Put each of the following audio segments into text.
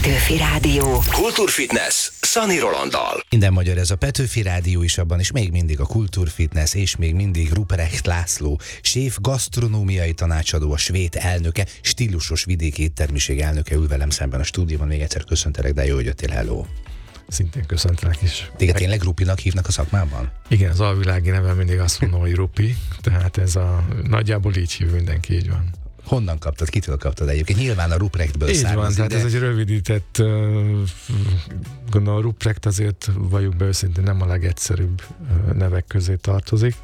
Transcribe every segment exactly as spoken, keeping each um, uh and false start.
Petőfi Rádió. Kultúrfitness Szani Rolanddal. Minden magyar, ez a Petőfi Rádió is, abban is még mindig a Kultúrfitness, és még mindig Ruprecht László, séf gasztronómiai tanácsadó, a Svéd elnöke, stílusos vidéki éttermiség elnöke ül velem szemben a stúdióban. Még egyszer köszöntelek, de jó, hogy jöttél, hello. Szintén köszöntelek is. Téged tényleg Rupinak hívnak a szakmában? Igen, az alvilági nevem mindig azt mondom, hogy Rupi, tehát ez a nagyjából így hív mindenki, így van. Honnan kaptad, kitől kaptad egyébként? Nyilván a Ruprechtből így származik. Így van, tehát de... ez egy rövidített, gondolom a Ruprecht azért, valljuk be őszintén, nem a legegyszerűbb nevek közé tartozik,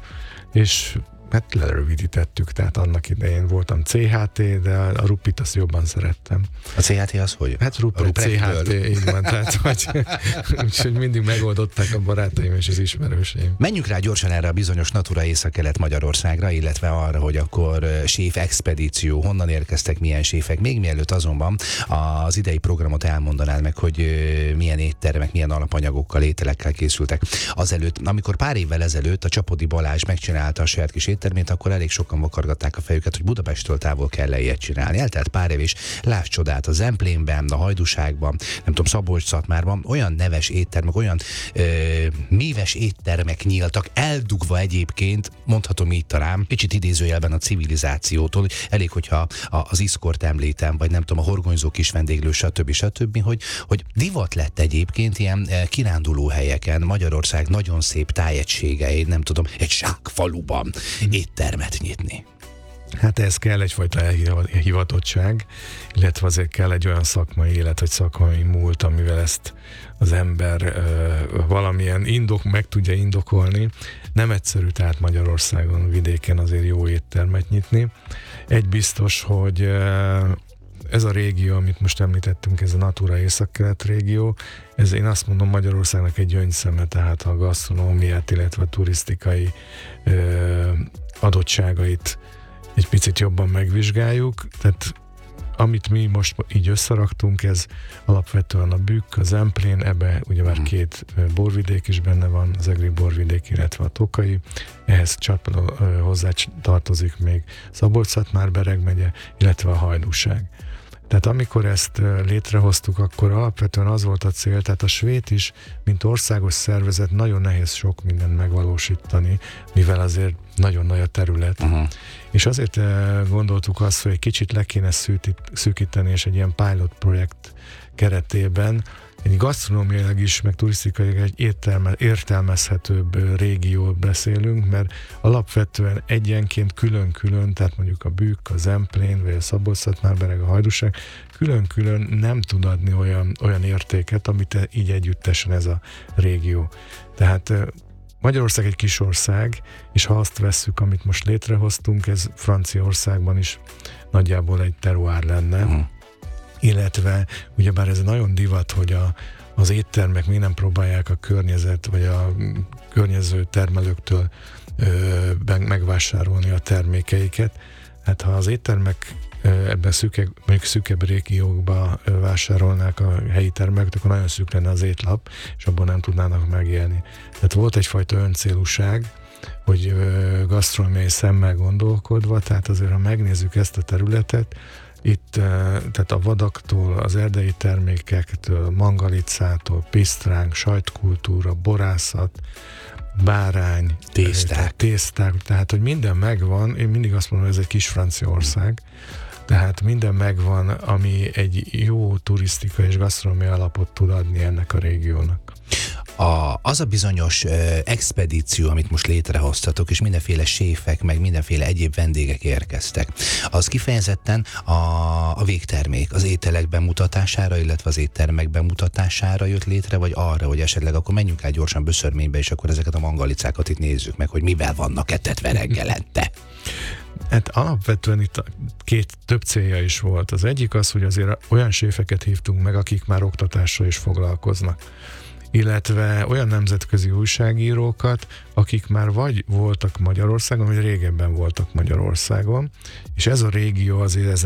és hát lerövidítettük, tehát annak idején voltam cé há té, de a Rupit azt jobban szerettem. A cé há té az hogy? Hát Ruprecht cé há té, így van, tehát hogy, úgyhogy mindig megoldották a barátaim és az ismerőseim. Menjünk rá gyorsan erre a bizonyos Natura Észak-Kelet Magyarországra, illetve arra, hogy akkor séf expedíció, honnan érkeztek, milyen séfek. Még mielőtt azonban az idei programot elmondanád meg, hogy milyen éttermek, milyen alapanyagokkal, ételekkel készültek. Azelőtt, amikor pár évvel ezelőtt a Csapodi Balázs megcsinálta a saját kis éttermét, akkor elég sokan vakargatták a fejüket, hogy Budapesttől távol kell ilyet csinálni. Eltelt pár év, és láss csodát, a Zemplénben, a Hajdúságban, nem tudom, Szabolcs-Szatmárban olyan neves éttermek, olyan ö, míves éttermek nyíltak, eldugva egyébként, mondhatom így talán, kicsit idézőjelben a civilizációtól, hogy elég, hogyha az Iszkort említem, vagy nem tudom, a horgonyzó kis vendéglő, stb. stb., hogy, hogy divat lett egyébként ilyen kiránduló helyeken, Magyarország nagyon szép tájegységei, nem tudom, egy zsákfaluban éttermet nyitni. Hát ez kell egyfajta elhivatottság, illetve azért kell egy olyan szakmai élet, vagy szakmai múlt, amivel ezt az ember ö, valamilyen indok, meg tudja indokolni. Nem egyszerű tehát Magyarországon, vidéken azért jó éttermet nyitni. Egy biztos, hogy ö, ez a régió, amit most említettünk, ez a Natura Észak-Kelet régió, ez én azt mondom Magyarországnak egy gyöngyszeme, tehát a gasztronómiát, illetve a turisztikai ö, adottságait egy picit jobban megvizsgáljuk, tehát amit mi most így összeraktunk, ez alapvetően a Bükk, a Zemplén, ebbe ugye már két borvidék is benne van, az egri borvidék, illetve a tokai, ehhez csatlakozó hozzá tartozik még Szabolcs-Szatmár-Bereg megye, illetve a Hajdúság. Tehát amikor ezt létrehoztuk, akkor alapvetően az volt a cél, tehát a Svéd is, mint országos szervezet, nagyon nehéz sok mindent megvalósítani, mivel azért nagyon nagy a terület. Uh-huh. És azért gondoltuk azt, hogy egy kicsit le kéne szűkíteni, és egy ilyen pilot projekt keretében egy gasztronómiailag is, meg turisztikailag egy értelme, értelmezhetőbb régiót beszélünk, mert alapvetően egyenként külön-külön, tehát mondjuk a Bükk, a Zemplén, vagy a Szabolcs-Szatmár-Bereg, a Hajdúság külön-külön nem tud adni olyan, olyan értéket, amit így együttesen ez a régió. Tehát Magyarország egy kis ország, és ha azt vesszük, amit most létrehoztunk, ez Franciaországban is nagyjából egy terroir lenne, uh-huh. illetve ugyebár ez nagyon divat, hogy a, az éttermek még nem próbálják a környezet, vagy a környező termelőktől ö, megvásárolni a termékeiket. Hát ha az éttermek ö, ebben szűke, mondjuk szűkebb régiókba ö, vásárolnák a helyi termelők, akkor nagyon szűk lenne az étlap, és abban nem tudnának megélni. Tehát volt egyfajta öncélúság, hogy ö, gasztronómiai szemmel gondolkodva, tehát azért ha megnézzük ezt a területet, itt tehát a vadaktól, az erdei termékektől, mangalicától, pisztránk, sajtkultúra, borászat, bárány, tészták. tészták, tehát hogy minden megvan, én mindig azt mondom, hogy ez egy kis Franciaország, tehát minden megvan, ami egy jó turisztikai és gasztronómiai alapot tud adni ennek a régiónak. A, az a bizonyos ö, expedíció, amit most létrehoztatok, és mindenféle séfek, meg mindenféle egyéb vendégek érkeztek, az kifejezetten a, a végtermék, az ételek bemutatására, illetve az éttermek bemutatására jött létre, vagy arra, hogy esetleg akkor menjünk át gyorsan Böszörménybe, és akkor ezeket a mangalicákat itt nézzük meg, hogy mivel vannak etetve reggelente. Hát alapvetően itt két több célja is volt. Az egyik az, hogy azért olyan séfeket hívtunk meg, akik már oktatással is foglalkoznak, illetve olyan nemzetközi újságírókat, akik már vagy voltak Magyarországon, vagy régebben voltak Magyarországon, és ez a régió azért